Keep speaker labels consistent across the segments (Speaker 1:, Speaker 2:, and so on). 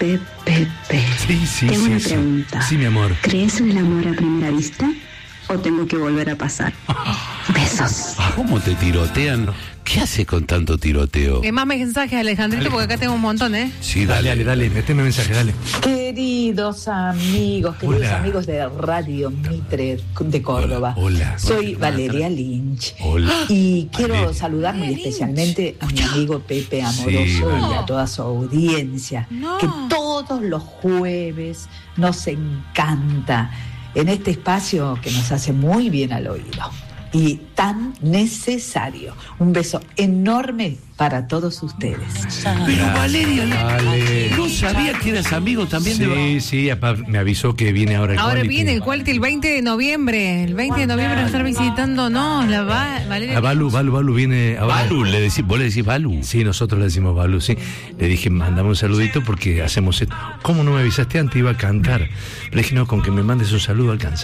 Speaker 1: Pepe.
Speaker 2: Sí.
Speaker 1: Tengo una pregunta.
Speaker 2: Sí, mi amor.
Speaker 1: ¿Crees en el amor a primera vista o tengo que volver a pasar? Besos.
Speaker 3: ¿Cómo te tirotean? ¿Qué hace con tanto tiroteo?
Speaker 4: Más mensajes, Alejandrito, porque acá tengo un montón, ¿eh?
Speaker 3: Sí,
Speaker 2: Dale, meteme mensaje, dale.
Speaker 5: Queridos amigos de Radio Mitre de Córdoba.
Speaker 2: Hola.
Speaker 5: Soy Valeria Lynch.
Speaker 2: Hola.
Speaker 5: Y quiero
Speaker 2: Valeria.
Speaker 5: saludar muy especialmente a mi amigo Pepe Amoroso
Speaker 2: Sí,
Speaker 5: y a toda su audiencia, que todos los jueves nos encanta en este espacio que nos hace muy bien al oído y tan necesario. Un beso enorme para todos ustedes.
Speaker 3: Pero Valeria,
Speaker 2: Dale.
Speaker 3: no sabía que eras amigo también de...
Speaker 2: Sí, me avisó que viene ahora el
Speaker 4: Ahora
Speaker 2: Quality.
Speaker 4: viene el Quality el 20 de noviembre. El 20 de noviembre va a estar visitándonos la Valeria.
Speaker 2: La Balu viene ahora.
Speaker 3: Balu, vos le decís Balu.
Speaker 2: Sí, nosotros le decimos Balu, sí. Le dije, mandame un saludito porque hacemos esto. ¿Cómo no me avisaste antes? Iba a cantar. Le dije, no, con que me mandes un saludo alcanza.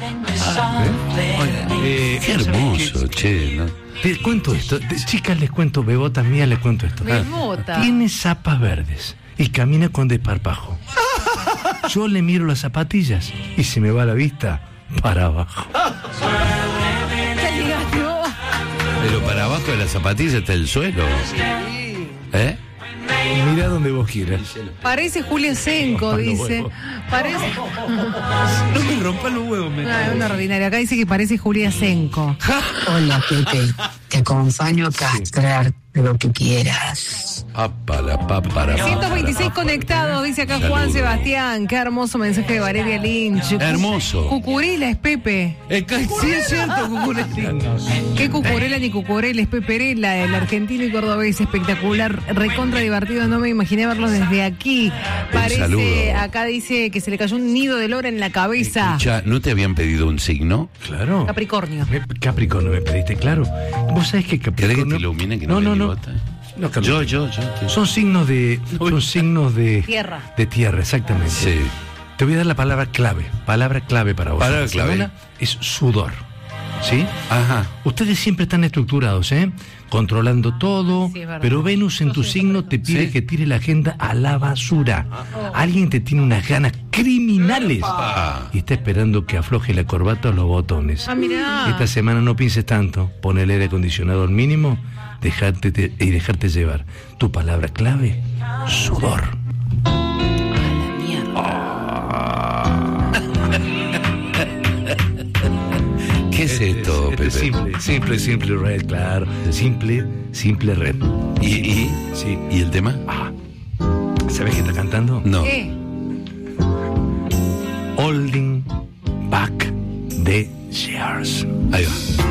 Speaker 3: Qué hermoso, che, ¿no?
Speaker 2: Te cuento esto. Chicas, les cuento, bebotas mías, les cuento esto.
Speaker 4: Bebota.
Speaker 2: Tiene zapas verdes y camina con desparpajo. Yo le miro las zapatillas y se me va la vista para abajo.
Speaker 4: ¿Qué ligaste vos?
Speaker 3: Pero para abajo de la zapatilla está el suelo. ¿Eh?
Speaker 2: Mirá donde vos quieras.
Speaker 4: Parece Julia Senko,
Speaker 2: Los
Speaker 4: dice.
Speaker 2: huevos.
Speaker 4: Parece.
Speaker 2: No me rompan los huevos,
Speaker 4: No, es una ordinaria. Acá dice que parece Julia Senko.
Speaker 6: Hola, Pepe. Te acompaño a castrar lo que quieras.
Speaker 3: Para
Speaker 4: 126 conectados, dice acá Juan
Speaker 3: Saludos.
Speaker 4: Sebastián. Qué hermoso mensaje de Valeria Lynch.
Speaker 3: Hermoso.
Speaker 4: Cucurela es Pepe.
Speaker 3: Sí, es cierto, Cucurella.
Speaker 4: Qué cucurela ni cucurela, es Peperela, el argentino y cordobés, espectacular, recontra divertido, no me imaginé verlo desde aquí. Parece,
Speaker 3: saludo.
Speaker 4: acá dice que se le cayó un nido de lora en la cabeza.
Speaker 3: Ya, ¿no te habían pedido un signo?
Speaker 2: Claro.
Speaker 4: Capricornio.
Speaker 2: Capricornio, me pediste, claro. Vos sabés que
Speaker 3: ¿Querés
Speaker 2: Capricornio...
Speaker 3: que te ilumine? Que
Speaker 2: No.
Speaker 3: No, yo.
Speaker 2: Son signos de...
Speaker 4: Tierra.
Speaker 2: De tierra, exactamente.
Speaker 3: Sí.
Speaker 2: Te voy a dar la palabra clave. Palabra clave para vos.
Speaker 3: Palabra
Speaker 2: Esta
Speaker 3: clave.
Speaker 2: semana es sudor. ¿Sí?
Speaker 3: Ajá.
Speaker 2: Ustedes siempre están estructurados, ¿eh? Controlando todo,
Speaker 4: Sí, es verdad.
Speaker 2: pero Venus en tu signo te pide
Speaker 3: ¿Sí?
Speaker 2: que tire la agenda a la basura. Alguien te tiene unas ganas criminales y está esperando que afloje la corbata o los botones.
Speaker 4: Ah, mirá.
Speaker 2: Esta semana no pienses tanto, pon el aire acondicionado al mínimo y dejarte llevar. Tu palabra clave, sudor.
Speaker 3: ¿Qué es esto, Pepe?
Speaker 2: Simple red, claro. Simple red.
Speaker 3: ¿Y?
Speaker 2: Sí.
Speaker 3: ¿Y el tema?
Speaker 2: ¿Sabes qué está cantando?
Speaker 3: No.
Speaker 4: ¿Qué?
Speaker 2: Holding Back the Years.
Speaker 3: Ahí va.